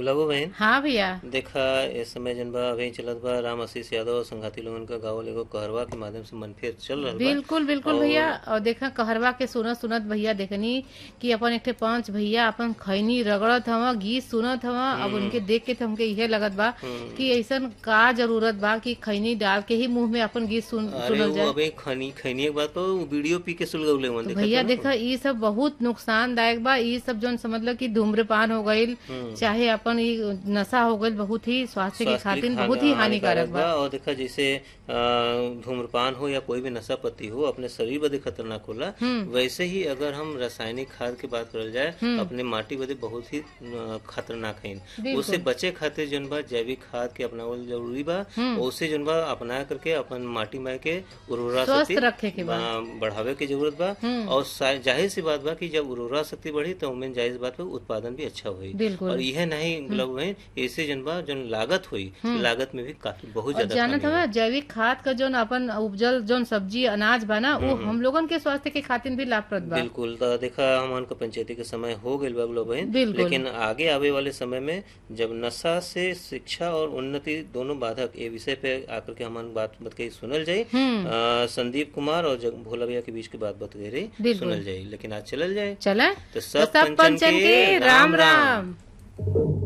लगो बहन। हाँ भैया। देखा इस समय जन बा अभी चलत बा राम आशीष यादव और संघाती लोगन का गावल एगो कहरवा के माध्यम से मनफेर चल रहल बा। बिल्कुल बिल्कुल भैया। और और देखा कहरवा के सुनत सुनत भैया देखनी कि अपन एक ठे पंच भैया अपन खैनी रगड़त हवा, गीत सुनत हवा। अब उनके देख के तो हमके इहे लगत बा कि ऐसन का जरूरत बा कि खैनी डाल के ही मुंह में अपन गीत अरे सुनल वो जाए। अबे खनी खैनी के बाद तो वीडियो पी के सुलगौले मन तो देखा भैया था देखा ना। ये सब बहुत नुकसानदायक बा। ये सब जौन समझ लो कि धूम्रपान हो गईल, चाहे अपन ये नशा हो गईल, बहुत ही स्वास्थ्य के स्वास्थ्य के लिए खातिर बहुत ही हानिकारक हानिकारक बा। बा। और देखा जैसे धूम्रपान हो या कोई भी नशा पत्ती हो अपने शरीर बदे खतरनाक होला। वैसे ही अगर हम रासायनिक खाद की बात करल जाए अपने माटी बदे बहुत ही खतरनाक है। उससे बिल्कुल। बचे खातिर जन बा जैविक खाद के अपनावल जरूरी बा। उससे जन बा अपना करके अपन माटी में के उर्वरा स्वस्थ शक्ति रखे के बा। बढ़ावे की जरूरत बा। और जाहिर सी बात बा कि जब उर्वरा शक्ति बढ़ी तो उनमें जाहिर बात बा उत्पादन भी अच्छा हुई। बिल्कुल। और यह नहीं मतलब है ऐसे जन बा जन लागत हुई लागत में भी काफी बहुत और ज्यादा जानत कमी हवा हुई। जैविक खाद का जौन अपन उपजल जौन सब्जी अनाज बना वो हम लोगन के स्वास्थ्य के खातिर भी लाभप्रद बा। बिल्कुल। तो देखा हमन का पंचायती के समय हो गइल बा बोलो बहन। बिल्कुल। लेकिन आगे आवे वाले समय में जब नशा से शिक्षा और उन्नति दोनों बाधक ये विषय पे आकर के हमन बात के सुनल जाये। संदीप कुमार और भोला भैया के बीच की बात बतगे रही बिल्कुल। सुनल जाये। लेकिन आज चलल जाए चला तो तो सब पंचन के राम राम।